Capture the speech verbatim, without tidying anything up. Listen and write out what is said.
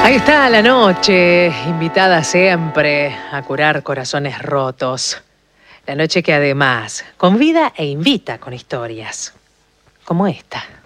Ahí está la noche, invitada siempre a curar corazones rotos. La noche que además convida e invita con historias, como esta.